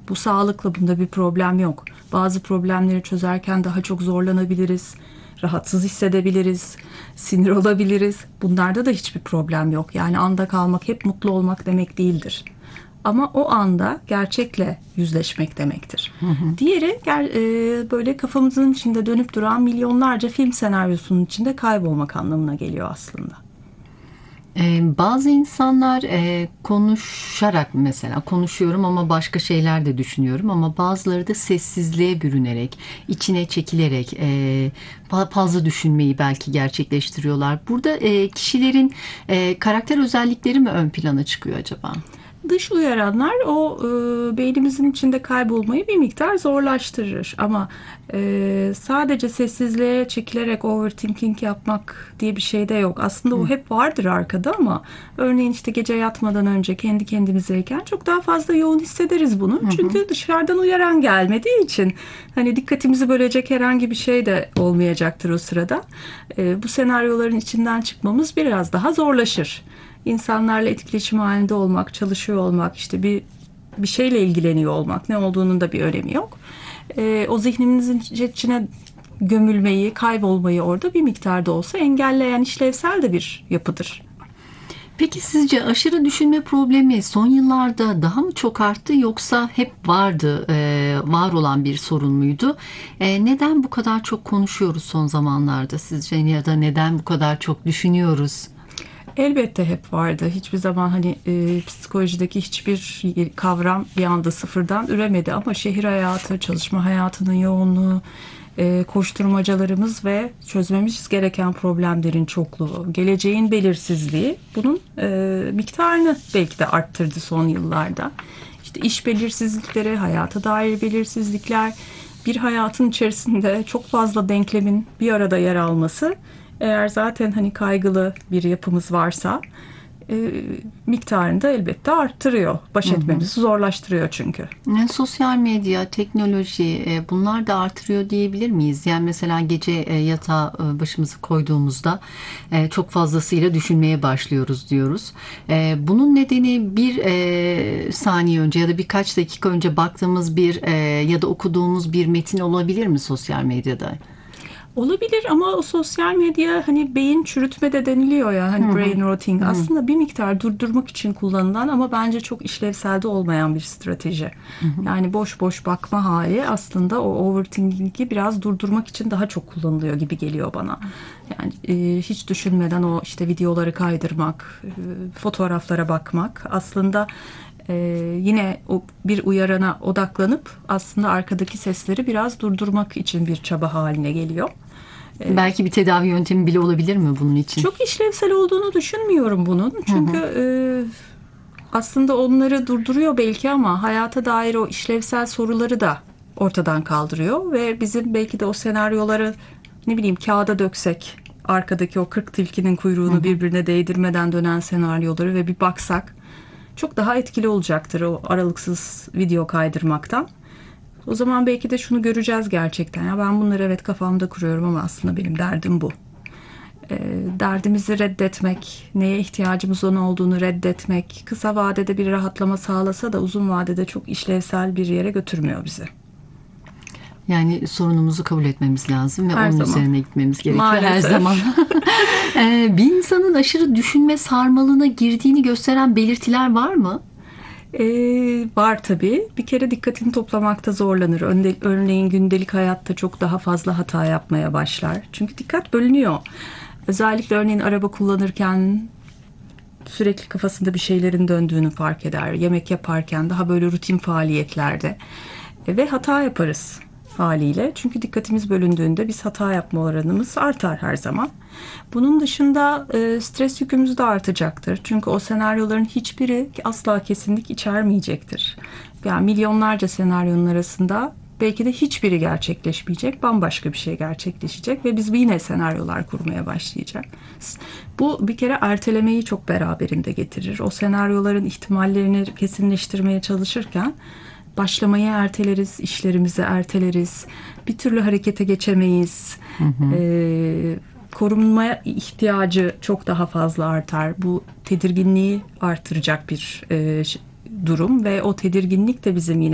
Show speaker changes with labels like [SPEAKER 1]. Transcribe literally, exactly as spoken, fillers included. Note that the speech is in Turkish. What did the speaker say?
[SPEAKER 1] Bu sağlıklı, bunda bir problem yok. Bazı problemleri çözerken daha çok zorlanabiliriz, rahatsız hissedebiliriz, sinir olabiliriz. Bunlarda da hiçbir problem yok. Yani anda kalmak hep mutlu olmak demek değildir. Ama o anda gerçekle yüzleşmek demektir. Hı hı. Diğeri e, böyle kafamızın içinde dönüp duran milyonlarca film senaryosunun içinde kaybolmak anlamına geliyor aslında.
[SPEAKER 2] Ee, bazı insanlar e, konuşarak, mesela konuşuyorum ama başka şeyler de düşünüyorum, ama bazıları da sessizliğe bürünerek, içine çekilerek e, fazla düşünmeyi belki gerçekleştiriyorlar. Burada e, kişilerin e, karakter özellikleri mi ön plana çıkıyor acaba?
[SPEAKER 1] Dış uyaranlar o e, beynimizin içinde kaybolmayı bir miktar zorlaştırır. Ama e, sadece sessizliğe çekilerek overthinking yapmak diye bir şey de yok. Aslında o hep vardır arkada, ama örneğin işte gece yatmadan önce kendi kendimizeyken çok daha fazla yoğun hissederiz bunu. Hı hı. Çünkü dışarıdan uyaran gelmediği için hani dikkatimizi bölecek herhangi bir şey de olmayacaktır o sırada. E, bu senaryoların içinden çıkmamız biraz daha zorlaşır. İnsanlarla etkileşim halinde olmak, çalışıyor olmak, işte bir bir şeyle ilgileniyor olmak, ne olduğunun da bir önemi yok. E, o zihninizin içine gömülmeyi, kaybolmayı orada bir miktarda olsa engelleyen işlevsel de bir yapıdır.
[SPEAKER 2] Peki sizce aşırı düşünme problemi son yıllarda daha mı çok arttı, yoksa hep vardı, e, var olan bir sorun muydu? E, neden bu kadar çok konuşuyoruz son zamanlarda sizce, ya da neden bu kadar çok düşünüyoruz?
[SPEAKER 1] Elbette hep vardı. Hiçbir zaman hani e, psikolojideki hiçbir kavram bir anda sıfırdan üremedi, ama şehir hayatı, çalışma hayatının yoğunluğu, e, koşturmacalarımız ve çözmemiz gereken problemlerin çokluğu, geleceğin belirsizliği bunun e, miktarını belki de arttırdı son yıllarda. İşte iş belirsizlikleri, hayata dair belirsizlikler, bir hayatın içerisinde çok fazla denklemin bir arada yer alması, eğer zaten hani kaygılı bir yapımız varsa e, miktarını da elbette arttırıyor. Baş etmemizi zorlaştırıyor çünkü.
[SPEAKER 2] Yani sosyal medya, teknoloji, e, bunlar da artırıyor diyebilir miyiz? Yani mesela gece e, yatağa e, başımızı koyduğumuzda e, çok fazlasıyla düşünmeye başlıyoruz diyoruz. E, bunun nedeni bir e, saniye önce ya da birkaç dakika önce baktığımız bir e, ya da okuduğumuz bir metin olabilir mi sosyal medyada?
[SPEAKER 1] Olabilir, ama o sosyal medya hani beyin çürütme de deniliyor ya, hani
[SPEAKER 2] Hı
[SPEAKER 1] brain rotting,
[SPEAKER 2] hı.
[SPEAKER 1] aslında bir miktar durdurmak için kullanılan ama bence çok işlevselde olmayan bir strateji.
[SPEAKER 2] Hı hı.
[SPEAKER 1] Yani boş boş bakma hali aslında o overthinking'i biraz durdurmak için daha çok kullanılıyor gibi geliyor bana. Yani e, hiç düşünmeden o işte videoları kaydırmak, e, fotoğraflara bakmak aslında Ee, yine o bir uyarana odaklanıp aslında arkadaki sesleri biraz durdurmak için bir çaba haline geliyor. Ee,
[SPEAKER 2] Belki bir tedavi yöntemi bile olabilir mi bunun için?
[SPEAKER 1] Çok işlevsel olduğunu düşünmüyorum bunun. Çünkü
[SPEAKER 2] Hı hı.
[SPEAKER 1] e, aslında onları durduruyor belki, ama hayata dair o işlevsel soruları da ortadan kaldırıyor ve bizim belki de o senaryoları ne bileyim kağıda döksek, arkadaki o kırk tilkinin
[SPEAKER 2] Hı
[SPEAKER 1] kuyruğunu
[SPEAKER 2] hı.
[SPEAKER 1] birbirine değdirmeden dönen senaryoları ve bir baksak, çok daha etkili olacaktır o aralıksız video kaydırmaktan. O zaman belki de şunu göreceğiz gerçekten. Ya ben bunları evet kafamda kuruyorum, ama aslında benim derdim bu. E, derdimizi reddetmek, neye ihtiyacımız olan olduğunu reddetmek, kısa vadede bir rahatlama sağlasa da uzun vadede çok işlevsel bir yere götürmüyor bizi.
[SPEAKER 2] Yani sorunumuzu kabul etmemiz lazım ve
[SPEAKER 1] Her
[SPEAKER 2] onun
[SPEAKER 1] zaman.
[SPEAKER 2] üzerine gitmemiz gerekiyor her zaman.
[SPEAKER 1] Maalesef.
[SPEAKER 2] Ee, Bir insanın aşırı düşünme sarmalına girdiğini gösteren belirtiler var mı?
[SPEAKER 1] Ee, var tabii. Bir kere dikkatini toplamakta zorlanır. Önde- Örneğin gündelik hayatta çok daha fazla hata yapmaya başlar. Çünkü dikkat bölünüyor. Özellikle örneğin araba kullanırken sürekli kafasında bir şeylerin döndüğünü fark eder. Yemek yaparken, daha böyle rutin faaliyetlerde. E, ve hata yaparız haliyle. Çünkü dikkatimiz bölündüğünde biz hata yapma oranımız artar her zaman. Bunun dışında e, stres yükümüz de artacaktır. Çünkü o senaryoların hiçbiri asla kesinlik içermeyecektir. Yani milyonlarca senaryonun arasında belki de hiçbiri gerçekleşmeyecek, bambaşka bir şey gerçekleşecek ve biz yine senaryolar kurmaya başlayacağız. Bu bir kere ertelemeyi çok beraberinde getirir. O senaryoların ihtimallerini kesinleştirmeye çalışırken başlamayı erteleriz, işlerimizi erteleriz, bir türlü harekete geçemeyiz.
[SPEAKER 2] Hı hı.
[SPEAKER 1] Ee, korunmaya ihtiyacı çok daha fazla artar. Bu tedirginliği artıracak bir e, durum ve o tedirginlik de bizim yine